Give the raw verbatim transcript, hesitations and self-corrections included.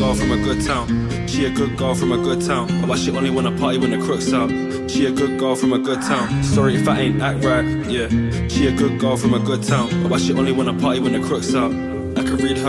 girl from a good town. She a good girl from a good town. But she only wanna party when the crook's out. She a good girl from a good town. Sorry if I ain't act right, yeah. She a good girl from a good town. But she only wanna party when the crook's out. I could read her